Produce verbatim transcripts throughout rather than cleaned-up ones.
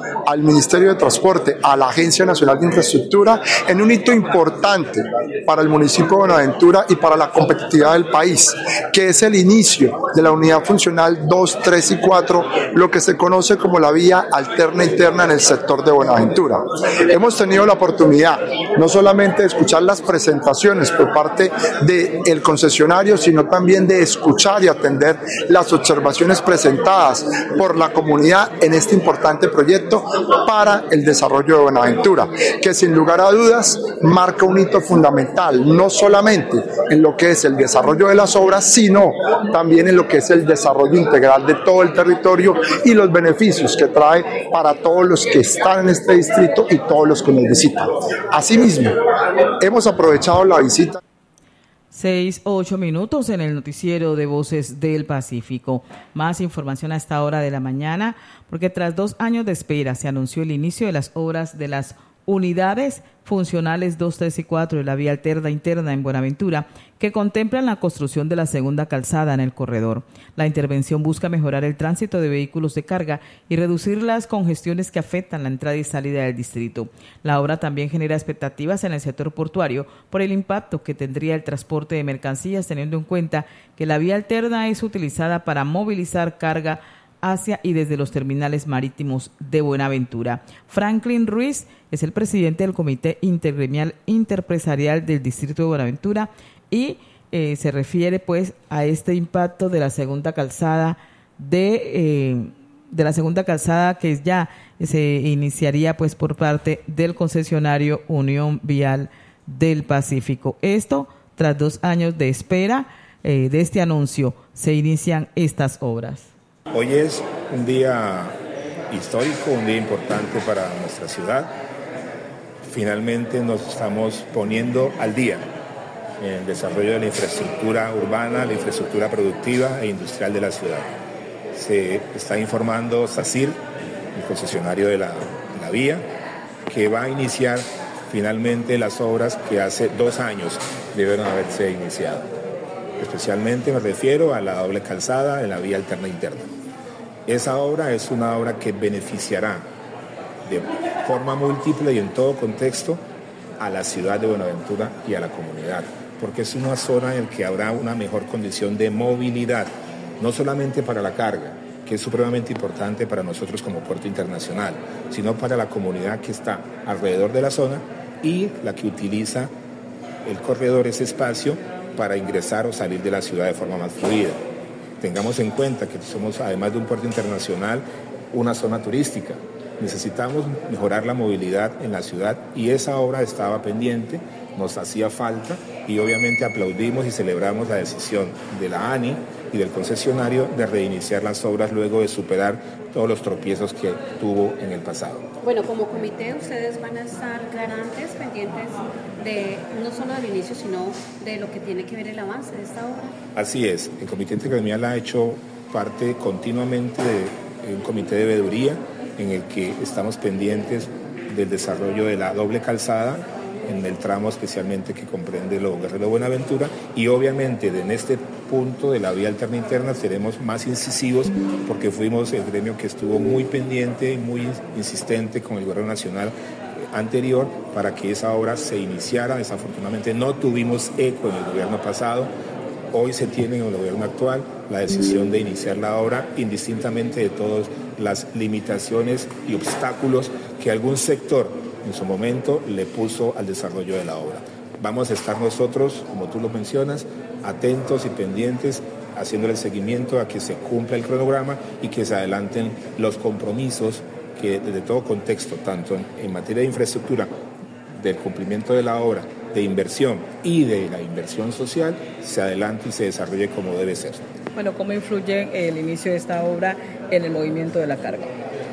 al Ministerio de Transporte, a la Agencia Nacional de Infraestructura, en un hito importante para el municipio de Buenaventura y para la competitividad del país, que es el inicio de la unidad funcional dos, tres y cuatro, lo que se conoce como la vía alterna interna en el sector de Buenaventura. Hemos tenido la oportunidad no solamente de escuchar las presentaciones por parte del concesionario, sino también de escuchar y atender las observaciones presentadas por la comunidad en este importante proyecto para el desarrollo de Buenaventura, que sin lugar a dudas marca un hito fundamental, no solamente en lo que es el desarrollo de las obras, sino también en lo que es el desarrollo integral de todo el territorio y los beneficios que trae para todos los que están en este distrito y todos los que nos visitan. Asimismo, hemos aprovechado la visita. Seis, ocho minutos en el noticiero de Voces del Pacífico. Más información a esta hora de la mañana, porque tras dos años de espera se anunció el inicio de las obras de las unidades funcionales dos, tres y cuatro de la vía alterna interna en Buenaventura, que contemplan la construcción de la segunda calzada en el corredor. La intervención busca mejorar el tránsito de vehículos de carga y reducir las congestiones que afectan la entrada y salida del distrito. La obra también genera expectativas en el sector portuario por el impacto que tendría el transporte de mercancías, teniendo en cuenta que la vía alterna es utilizada para movilizar carga hacia y desde los terminales marítimos de Buenaventura. Franklin Ruiz es el presidente del Comité Intergremial Interempresarial del Distrito de Buenaventura y eh, se refiere pues a este impacto de la segunda calzada de, eh, de la segunda calzada que ya se iniciaría pues por parte del concesionario Unión Vial del Pacífico. Esto tras dos años de espera eh, de este anuncio se inician estas obras. Hoy es un día histórico, un día importante para nuestra ciudad. Finalmente nos estamos poniendo al día en el desarrollo de la infraestructura urbana, la infraestructura productiva e industrial de la ciudad. Se está informando SACIR, el concesionario de la, de la vía, que va a iniciar finalmente las obras que hace dos años debieron haberse iniciado. Especialmente me refiero a la doble calzada en la vía alterna interna. Esa obra es una obra que beneficiará de forma múltiple y en todo contexto a la ciudad de Buenaventura y a la comunidad, porque es una zona en la que habrá una mejor condición de movilidad, no solamente para la carga, que es supremamente importante para nosotros como puerto internacional, sino para la comunidad que está alrededor de la zona y la que utiliza el corredor, ese espacio, para ingresar o salir de la ciudad de forma más fluida. Tengamos en cuenta que somos, además de un puerto internacional, una zona turística. Necesitamos mejorar la movilidad en la ciudad y esa obra estaba pendiente, nos hacía falta y obviamente aplaudimos y celebramos la decisión de la A N I y del concesionario de reiniciar las obras luego de superar todos los tropiezos que tuvo en el pasado. Bueno, como comité ustedes van a estar garantes, pendientes de no solo del inicio, sino de lo que tiene que ver el avance de esta obra. Así es, el Comité Intergremial ha hecho parte continuamente de un comité de veeduría en el que estamos pendientes del desarrollo de la doble calzada en el tramo especialmente que comprende lo Guerrero Buenaventura y obviamente en este punto de la vía alterna interna seremos más incisivos porque fuimos el gremio que estuvo muy pendiente y muy insistente con el gobierno nacional anterior para que esa obra se iniciara. Desafortunadamente no tuvimos eco en el gobierno pasado. Hoy se tiene en el gobierno actual la decisión de iniciar la obra indistintamente de todas las limitaciones y obstáculos que algún sector en su momento le puso al desarrollo de la obra. Vamos a estar nosotros, como tú lo mencionas, atentos y pendientes, haciéndole el seguimiento a que se cumpla el cronograma y que se adelanten los compromisos que desde todo contexto, tanto en, en materia de infraestructura, del cumplimiento de la obra, de inversión y de la inversión social, se adelante y se desarrolle como debe ser. Bueno, ¿cómo influye el inicio de esta obra en el movimiento de la carga?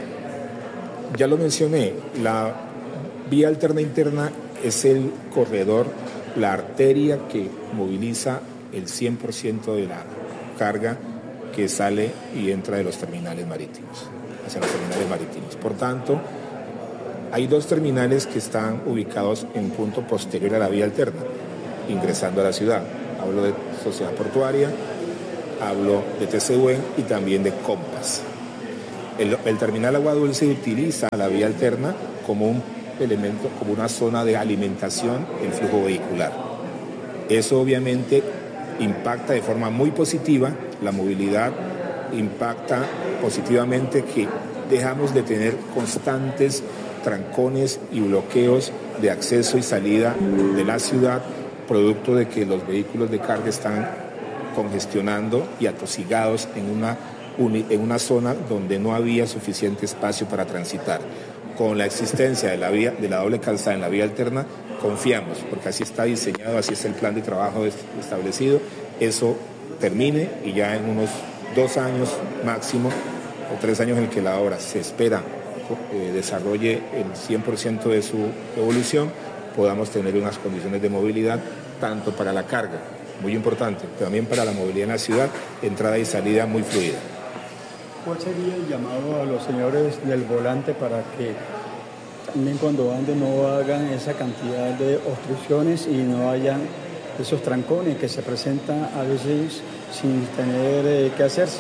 Ya lo mencioné, la vía alterna interna es el corredor, la arteria que moviliza el cien por ciento de la carga que sale y entra de los terminales marítimos, hacia los terminales marítimos. Por tanto, hay dos terminales que están ubicados en punto posterior a la vía alterna, ingresando a la ciudad. Hablo de Sociedad Portuaria, hablo de T C U E y también de Compass. El, el terminal Agua Dulce utiliza la vía alterna como un elemento, como una zona de alimentación del flujo vehicular. Eso obviamente impacta de forma muy positiva la movilidad, impacta positivamente que dejamos de tener constantes trancones y bloqueos de acceso y salida de la ciudad, producto de que los vehículos de carga están congestionando y atosigados en una, en una zona donde no había suficiente espacio para transitar. Con la existencia de la, vía, de la doble calzada en la vía alterna, confiamos, porque así está diseñado, así es el plan de trabajo establecido, eso termine y ya en unos dos años máximo, o tres años en que la obra se espera eh, desarrolle el cien por ciento de su evolución, podamos tener unas condiciones de movilidad tanto para la carga, muy importante, pero también para la movilidad en la ciudad, entrada y salida muy fluida. ¿Cuál sería el llamado a los señores del volante para que también cuando anden no hagan esa cantidad de obstrucciones y no hayan esos trancones que se presentan a veces sin tener eh, que hacerse?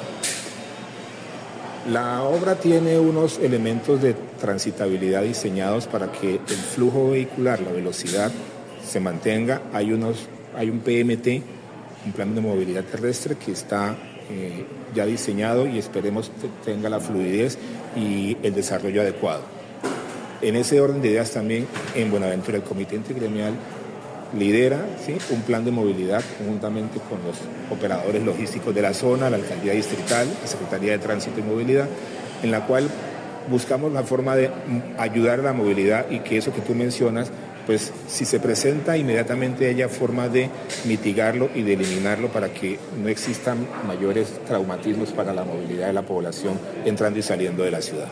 La obra tiene unos elementos de transitabilidad diseñados para que el flujo vehicular, la velocidad, se mantenga. Hay, unos, hay un P M T, un plan de movilidad terrestre que está eh, ya diseñado y esperemos que tenga la fluidez y el desarrollo adecuado. En ese orden de ideas también en Buenaventura el Comité Intergremial lidera ¿sí? un plan de movilidad conjuntamente con los operadores logísticos de la zona, la Alcaldía Distrital, la Secretaría de Tránsito y Movilidad, en la cual buscamos la forma de ayudar a la movilidad y que eso que tú mencionas, pues si se presenta inmediatamente haya forma de mitigarlo y de eliminarlo para que no existan mayores traumatismos para la movilidad de la población entrando y saliendo de la ciudad.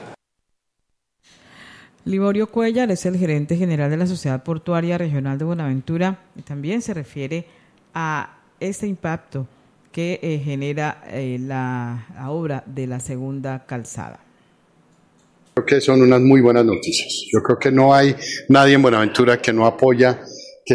Liborio Cuellar es el gerente general de la Sociedad Portuaria Regional de Buenaventura y también se refiere a este impacto que eh, genera eh, la, la obra de la segunda calzada. Creo que son unas muy buenas noticias. Yo creo que no hay nadie en Buenaventura que no apoya que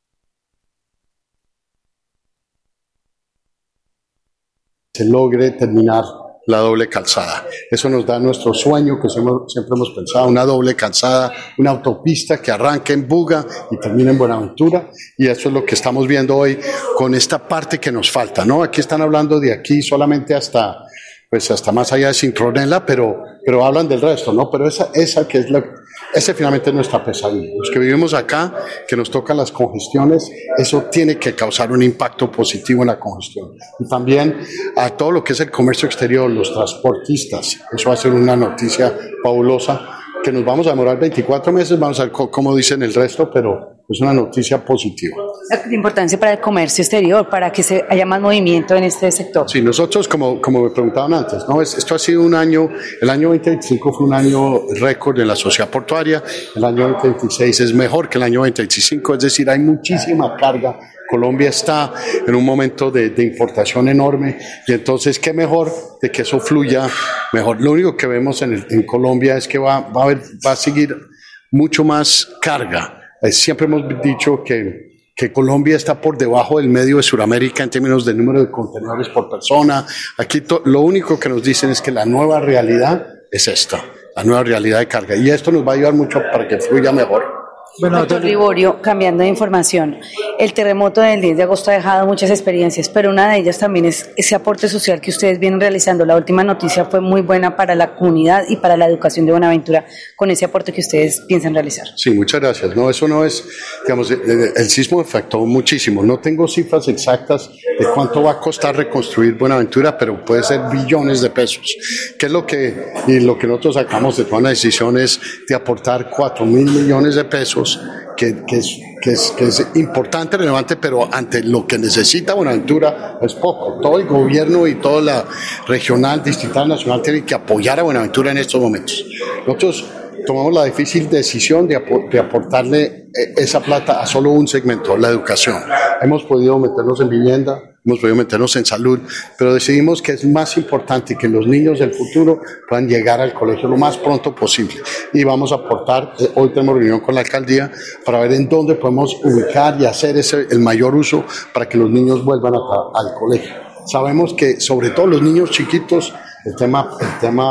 se logre terminar la doble calzada. Eso nos da nuestro sueño que siempre hemos pensado, una doble calzada, una autopista que arranque en Buga y termine en Buenaventura, y eso es lo que estamos viendo hoy con esta parte que nos falta, ¿no? Aquí están hablando de aquí solamente hasta, pues hasta más allá de Sincronela, pero, pero hablan del resto, ¿no? Pero esa, esa que es la, ese finalmente es nuestra pesadilla. Los que vivimos acá, que nos tocan las congestiones, eso tiene que causar un impacto positivo en la congestión. Y también a todo lo que es el comercio exterior, los transportistas, eso va a ser una noticia fabulosa, que nos vamos a demorar veinticuatro meses, vamos a ver cómo dicen el resto, pero es una noticia positiva. La importancia para el comercio exterior, para que se haya más movimiento en este sector. Sí, nosotros, como, como me preguntaban antes, ¿no? Esto ha sido un año, el año veinte veinticinco fue un año récord en la sociedad portuaria, el año veinte veintiséis es mejor que el año veinte veinticinco, es decir, hay muchísima carga. Colombia está en un momento de, de importación enorme y entonces qué mejor de que eso fluya mejor. Lo único que vemos en, el, en Colombia es que va, va, a haber, va a seguir mucho más carga. Eh, siempre hemos dicho que, que Colombia está por debajo del medio de Sudamérica en términos de número de contenedores por persona. Aquí to, lo único que nos dicen es que la nueva realidad es esta, la nueva realidad de carga, y esto nos va a ayudar mucho para que fluya mejor. Bueno, doctor Liborio, cambiando de información, el terremoto del diez de agosto ha dejado muchas experiencias, pero una de ellas también es ese aporte social que ustedes vienen realizando. La última noticia fue muy buena para la comunidad y para la educación de Buenaventura, con ese aporte que ustedes piensan realizar. Sí, muchas gracias. No, eso no es, digamos, el, el sismo afectó muchísimo. No tengo cifras exactas de cuánto va a costar reconstruir Buenaventura, pero puede ser billones de pesos. ¿Qué es lo que, y lo que nosotros sacamos de toda la decisión es de aportar cuatro mil millones de pesos, que, que, es, que, es, que es importante, relevante, pero ante lo que necesita Buenaventura es poco. Todo el gobierno y toda la regional, distrital, nacional tienen que apoyar a Buenaventura en estos momentos. Nosotros tomamos la difícil decisión de, ap- de aportarle esa plata a solo un segmento, la educación. Hemos podido meternos en vivienda, hemos podido meternos en salud, pero decidimos que es más importante que los niños del futuro puedan llegar al colegio lo más pronto posible. Y vamos a aportar, eh, hoy tenemos reunión con la alcaldía para ver en dónde podemos ubicar y hacer ese, el mayor uso para que los niños vuelvan a, al colegio. Sabemos que sobre todo los niños chiquitos, el tema, el tema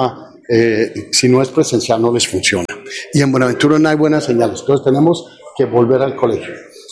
eh, si no es presencial no les funciona. Y en Buenaventura no hay buenas señales, entonces tenemos que volver al colegio.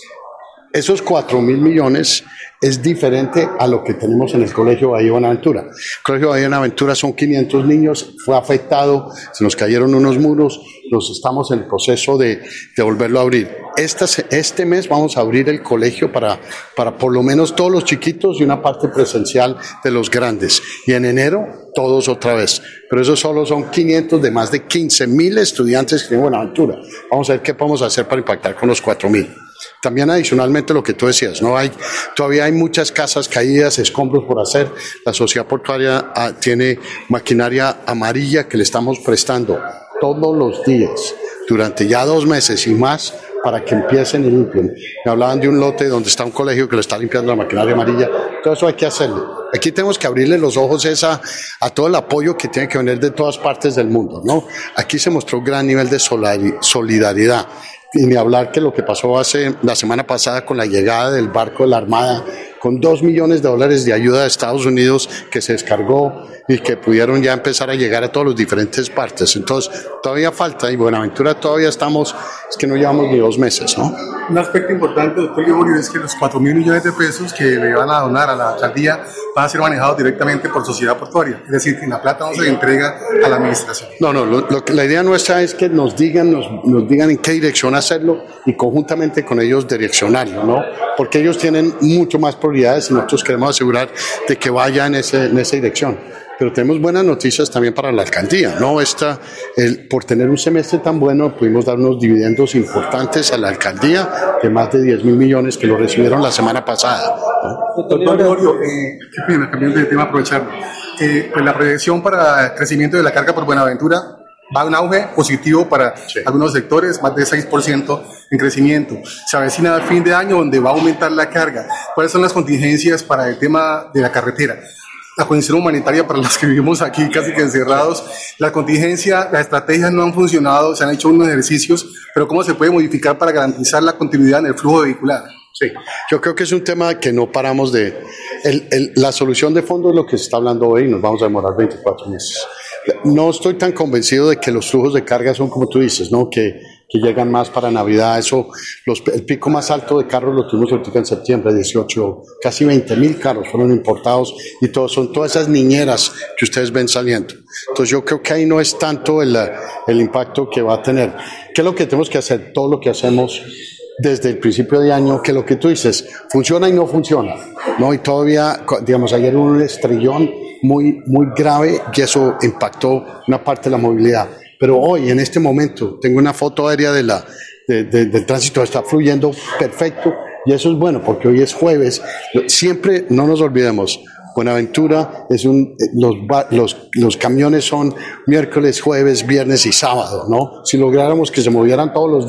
Esos cuatro mil millones es diferente a lo que tenemos en el Colegio Bahía Buenaventura. El Colegio Bahía Buenaventura son quinientos niños, fue afectado, se nos cayeron unos muros, los estamos en el proceso de, de volverlo a abrir. Esta, este mes vamos a abrir el colegio para, para por lo menos todos los chiquitos y una parte presencial de los grandes. Y en enero todos otra vez. Pero esos solo son quinientos de más de quince mil estudiantes que tienen Buenaventura. Vamos a ver qué podemos hacer para impactar con los cuatro mil. También adicionalmente lo que tú decías, no hay, todavía hay muchas casas caídas, escombros por hacer. La sociedad portuaria ah, tiene maquinaria amarilla que le estamos prestando todos los días, durante ya dos meses y más, para que empiecen y limpien. Me hablaban de un lote donde está un colegio que lo está limpiando la maquinaria amarilla. Todo eso hay que hacerlo. Aquí tenemos que abrirle los ojos esa, a todo el apoyo que tiene que venir de todas partes del mundo, ¿no? Aquí se mostró un gran nivel de solidaridad. Y ni hablar que lo que pasó hace la semana pasada con la llegada del barco de la Armada, con dos millones de dólares de ayuda de Estados Unidos que se descargó y que pudieron ya empezar a llegar a todas las diferentes partes. Entonces, todavía falta, y Buenaventura todavía estamos, es que no llevamos ni dos meses, ¿no? Un aspecto importante, doctor Gregorio, es que los cuatro mil millones de pesos que le van a donar a la alcaldía van a ser manejados directamente por sociedad portuaria, es decir, que la plata no se le entrega a la administración. No, no, lo, lo, la idea nuestra es que nos digan, nos, nos digan en qué dirección hacerlo y conjuntamente con ellos direccionarlo, ¿no? Porque ellos tienen mucho más prioridades y nosotros queremos asegurar de que vaya en, ese, en esa dirección. Pero tenemos buenas noticias también para la alcaldía, ¿no? Esta, el, por tener un semestre tan bueno, pudimos dar unos dividendos importantes a la alcaldía de más de diez mil millones que lo recibieron la semana pasada, ¿no? Doctor Gregorio, eh, qué pena, cambiando de tema, aprovecharlo. Eh, pues la proyección para el crecimiento de la carga por Buenaventura va a un auge positivo para sí. algunos sectores, más de seis por ciento en crecimiento. Se avecina a fin de año donde va a aumentar la carga. ¿Cuáles son las contingencias para el tema de la carretera? La condición humanitaria para los que vivimos aquí casi que encerrados, la contingencia, las estrategias no han funcionado, se han hecho unos ejercicios, pero ¿cómo se puede modificar para garantizar la continuidad en el flujo vehicular? Sí, yo creo que es un tema que no paramos de... El, el, la solución de fondo es lo que se está hablando hoy y nos vamos a demorar veinticuatro meses. No estoy tan convencido de que los flujos de carga son como tú dices, ¿no? Que, que llegan más para Navidad. Eso, los, el pico más alto de carros lo tuvimos ahorita en septiembre, dieciocho, casi veinte mil carros fueron importados y todos, son todas esas niñeras que ustedes ven saliendo. Entonces yo creo que ahí no es tanto el, el impacto que va a tener. ¿Qué es lo que tenemos que hacer? Todo lo que hacemos desde el principio de año, que lo que tú dices, funciona y no funciona, ¿no? Y todavía, digamos, ayer hubo un estrellón muy, muy grave y eso impactó una parte de la movilidad. Pero hoy, en este momento, tengo una foto aérea de la, de, de, del tránsito, está fluyendo perfecto y eso es bueno porque hoy es jueves. Siempre, no nos olvidemos, Buenaventura es un, los, los, los camiones son miércoles, jueves, viernes y sábado, ¿no? Si lográramos que se movieran todos los